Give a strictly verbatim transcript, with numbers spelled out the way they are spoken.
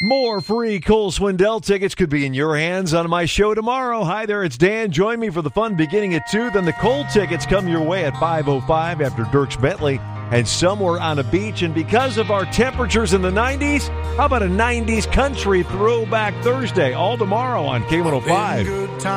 More free Cole Swindell tickets could be in your hands on my show tomorrow. Hi there, it's Dan. Join me for the fun beginning at two. Then the Cole tickets come your way at five oh five after Dierks Bentley and Somewhere on a Beach. And because of our temperatures in the nineties, how about a nineties country throwback Thursday all tomorrow on K one oh five?